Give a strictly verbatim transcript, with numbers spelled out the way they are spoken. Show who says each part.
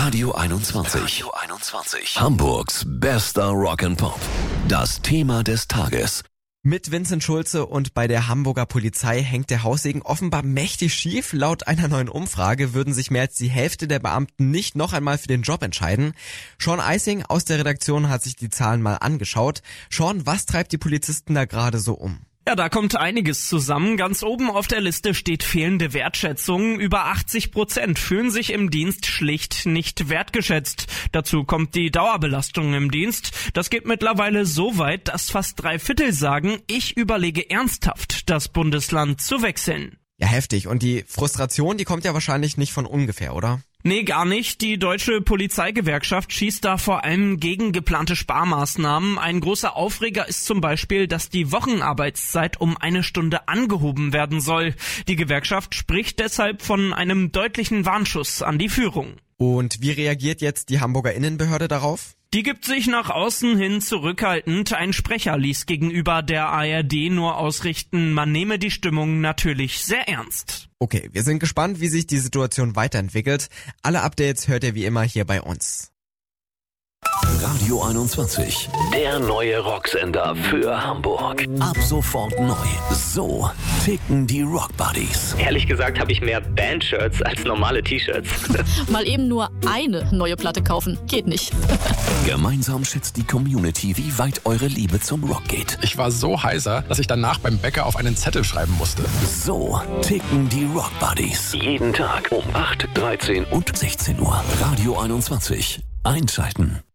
Speaker 1: Radio einundzwanzig. Radio einundzwanzig. Hamburgs bester Rock'n'Pop. Das Thema des Tages.
Speaker 2: Mit Vincent Schulze und bei der Hamburger Polizei hängt der Haussegen offenbar mächtig schief. Laut einer neuen Umfrage würden sich mehr als die Hälfte der Beamten nicht noch einmal für den Job entscheiden. Sean Eising aus der Redaktion hat sich die Zahlen mal angeschaut. Sean, was treibt die Polizisten da gerade so um?
Speaker 3: Ja, da kommt einiges zusammen. Ganz oben auf der Liste steht fehlende Wertschätzung. Über achtzig Prozent fühlen sich im Dienst schlicht nicht wertgeschätzt. Dazu kommt die Dauerbelastung im Dienst. Das geht mittlerweile so weit, dass fast drei Viertel sagen, ich überlege ernsthaft, das Bundesland zu wechseln.
Speaker 2: Ja, heftig. Und die Frustration, die kommt ja wahrscheinlich nicht von ungefähr, oder?
Speaker 3: Nee, gar nicht. Die deutsche Polizeigewerkschaft schießt da vor allem gegen geplante Sparmaßnahmen. Ein großer Aufreger ist zum Beispiel, dass die Wochenarbeitszeit um eine Stunde angehoben werden soll. Die Gewerkschaft spricht deshalb von einem deutlichen Warnschuss an die Führung.
Speaker 2: Und wie reagiert jetzt die Hamburger Innenbehörde darauf?
Speaker 3: Die gibt sich nach außen hin zurückhaltend. Ein Sprecher ließ gegenüber der A R D nur ausrichten, man nehme die Stimmung natürlich sehr ernst.
Speaker 2: Okay, wir sind gespannt, wie sich die Situation weiterentwickelt. Alle Updates hört ihr wie immer hier bei uns.
Speaker 1: Radio einundzwanzig, der neue Rocksender für Hamburg. Ab sofort neu. So ticken die Rock Buddies.
Speaker 4: Ehrlich gesagt habe ich mehr Band-Shirts als normale T-Shirts.
Speaker 5: Mal eben nur eine neue Platte kaufen, geht nicht.
Speaker 1: Gemeinsam schätzt die Community, wie weit eure Liebe zum Rock geht.
Speaker 6: Ich war so heiser, dass ich danach beim Bäcker auf einen Zettel schreiben musste.
Speaker 1: So ticken die Rock Buddies. Jeden Tag um acht, dreizehn und sechzehn Uhr. Radio einundzwanzig. Einschalten.